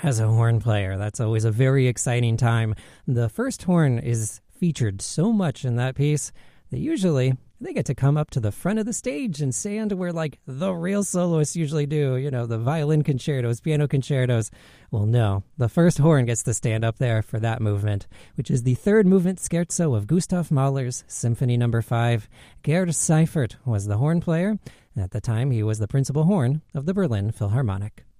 As a horn player, that's always a very exciting time. The first horn is featured so much in that piece that usually they get to come up to the front of the stage and stand where like the real soloists usually do, the violin concertos, piano concertos. Well, no, the first horn gets to stand up there for that movement, which is the third movement scherzo of Gustav Mahler's Symphony No. 5. Gerd Seifert was the horn player. At the time, he was the principal horn of the Berlin Philharmonic.